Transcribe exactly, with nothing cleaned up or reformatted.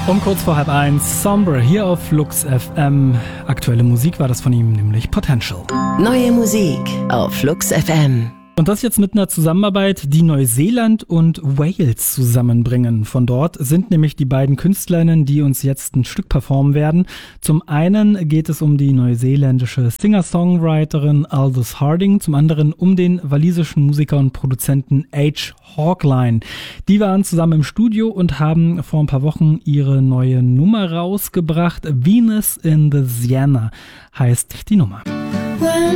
Um kurz vor halb eins, Sombre hier auf Flux F M. Aktuelle Musik war das von ihm, nämlich Potential. Neue Musik auf Flux F M. Und das jetzt mit einer Zusammenarbeit, die Neuseeland und Wales zusammenbringen. Von dort sind nämlich die beiden Künstlerinnen, die uns jetzt ein Stück performen werden. Zum einen geht es um die neuseeländische Singer-Songwriterin Aldous Harding, zum anderen um den walisischen Musiker und Produzenten H. Hawkline. Die waren zusammen im Studio und haben vor ein paar Wochen ihre neue Nummer rausgebracht. Venus in the Sienna heißt die Nummer.